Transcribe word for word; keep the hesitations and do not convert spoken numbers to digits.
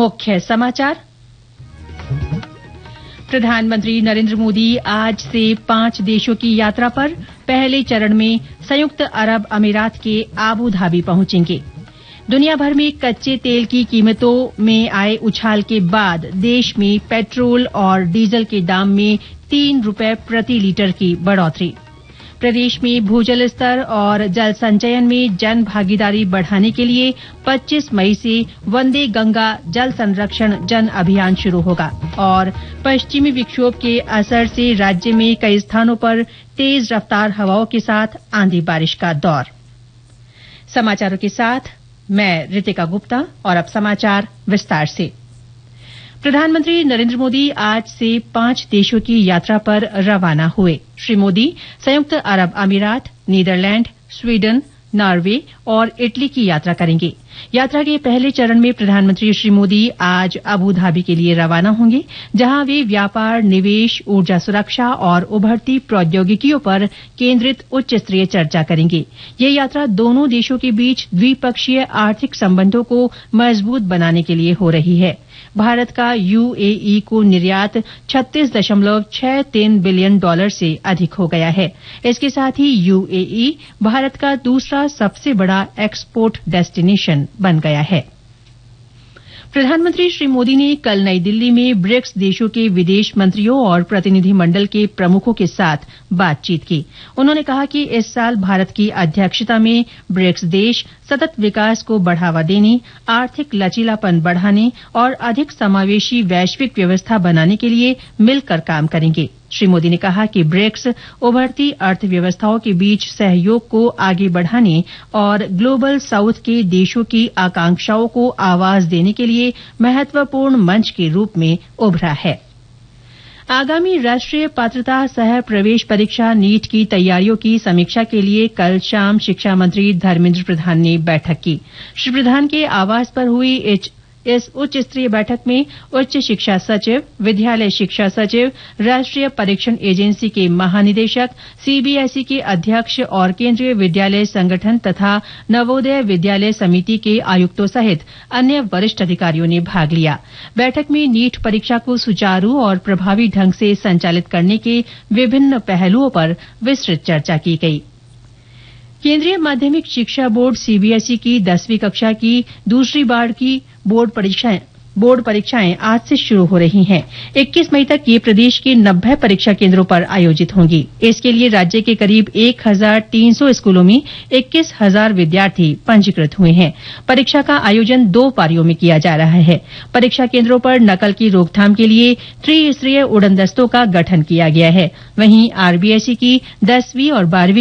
मुख्य समाचार। प्रधानमंत्री नरेंद्र मोदी आज से पांच देशों की यात्रा पर पहले चरण में संयुक्त अरब अमीरात के आबू धाबी पहुंचेंगे। दुनिया भर में कच्चे तेल की कीमतों में आए उछाल के बाद देश में पेट्रोल और डीजल के दाम में तीन रुपए प्रति लीटर की बढ़ोतरी। प्रदेश में भूजल स्तर और जल संचयन में जन भागीदारी बढ़ाने के लिए पच्चीस मई से वंदे गंगा जल संरक्षण जन अभियान शुरू होगा। और पश्चिमी विक्षोभ के असर से राज्य में कई स्थानों पर तेज रफ्तार हवाओं के साथ आंधी बारिश का दौर। समाचारों के साथ मैं रितिका गुप्ता और अब समाचार विस्तार से। प्रधानमंत्री नरेंद्र मोदी आज से पांच देशों की यात्रा पर रवाना हुए। श्री मोदी संयुक्त अरब अमीरात, नीदरलैंड, स्वीडन, नॉर्वे और इटली की यात्रा करेंगे। यात्रा के पहले चरण में प्रधानमंत्री श्री मोदी आज अबू धाबी के लिए रवाना होंगे, जहां वे व्यापार, निवेश, ऊर्जा सुरक्षा और उभरती प्रौद्योगिकियों पर केंद्रित उच्च स्तरीय चर्चा करेंगे। ये यात्रा दोनों देशों के बीच द्विपक्षीय आर्थिक संबंधों को मजबूत बनाने के लिए हो रही है। भारत का यूएई को निर्यात छत्तीस दशमलव छह तीन बिलियन डॉलर से अधिक हो गया है। इसके साथ ही यूएई भारत का दूसरा सबसे बड़ा एक्सपोर्ट डेस्टिनेशन बन गया है। प्रधानमंत्री श्री मोदी ने कल नई दिल्ली में ब्रिक्स देशों के विदेश मंत्रियों और प्रतिनिधिमंडल के प्रमुखों के साथ बातचीत की। उन्होंने कहा कि इस साल भारत की अध्यक्षता में ब्रिक्स देश सतत विकास को बढ़ावा देने, आर्थिक लचीलापन बढ़ाने और अधिक समावेशी वैश्विक व्यवस्था बनाने के लिए मिलकर काम करेंगे। श्री मोदी ने कहा कि ब्रिक्स उभरती अर्थव्यवस्थाओं के बीच सहयोग को आगे बढ़ाने और ग्लोबल साउथ के देशों की आकांक्षाओं को आवाज देने के लिए महत्वपूर्ण मंच के रूप में उभरा है। आगामी राष्ट्रीय पात्रता सह प्रवेश परीक्षा नीट की तैयारियों की समीक्षा के लिए कल शाम शिक्षा मंत्री धर्मेंद्र प्रधान ने बैठक की। श्री प्रधान के आवास पर हुई इस उच्च स्तरीय बैठक में उच्च शिक्षा सचिव, विद्यालय शिक्षा सचिव, राष्ट्रीय परीक्षण एजेंसी के महानिदेशक, सीबीएसई के अध्यक्ष और केंद्रीय विद्यालय संगठन तथा नवोदय विद्यालय समिति के आयुक्तों सहित अन्य वरिष्ठ अधिकारियों ने भाग लिया। बैठक में नीट परीक्षा को सुचारू और प्रभावी ढंग से संचालित करने के विभिन्न पहलुओं पर विस्तृत चर्चा की गई। केंद्रीय माध्यमिक शिक्षा बोर्ड सीबीएसई की दसवीं कक्षा की दूसरी बार की बोर्ड परीक्षाएं बोर्ड परीक्षाएं आज से शुरू हो रही हैं। इक्कीस मई तक ये प्रदेश के नब्बे परीक्षा केंद्रों पर आयोजित होंगी। इसके लिए राज्य के करीब एक हजार तीन सौ स्कूलों में इक्कीस हजार विद्यार्थी पंजीकृत हुए हैं। परीक्षा का आयोजन दो पारियों में किया जा रहा है। परीक्षा केंद्रों पर नकल की रोकथाम के लिए त्रिस्तरीय उड़न दस्तों का गठन किया गया है। वहीं आरबीएसई की दसवीं और बारहवीं